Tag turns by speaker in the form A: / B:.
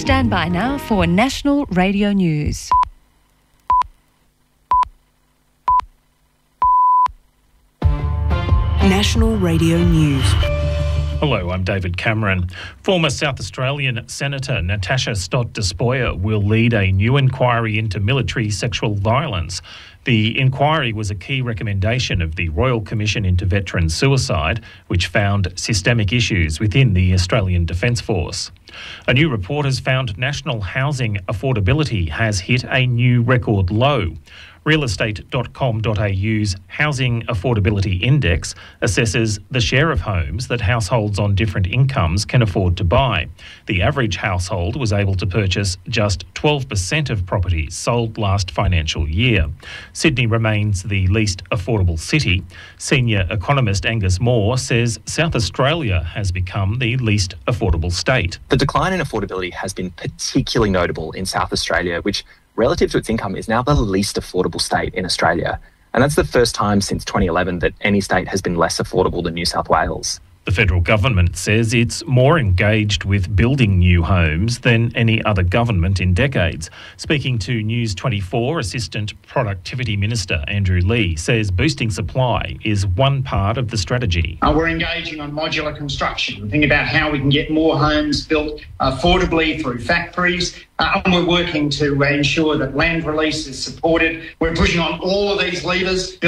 A: Stand by now for National Radio News.
B: National Radio News.
C: Hello, I'm David Cameron. Former South Australian Senator Natasha Stott-Despoja will lead a new inquiry into military sexual violence. The inquiry was a key recommendation of the Royal Commission into Veteran Suicide, which found systemic issues within the Australian Defence Force. A new report has found national housing affordability has hit a new record low. Realestate.com.au's Housing Affordability Index assesses the share of homes that households on different incomes can afford to buy. The average household was able to purchase just 12% of properties sold last financial year. Sydney remains the least affordable city. Senior economist Angus Moore says South Australia has become the least affordable state.
D: The decline in affordability has been particularly notable in South Australia, which relative to its income is now the least affordable state in Australia. And that's the first time since 2011 that any state has been less affordable than New South Wales.
C: The federal government says it's more engaged with building new homes than any other government in decades. Speaking to News 24, Assistant Productivity Minister Andrew Lee says boosting supply is one part of the strategy.
E: We're engaging on modular construction, thinking about how we can get more homes built affordably through factories. And we're working to ensure that land release is supported. We're pushing on all of these levers.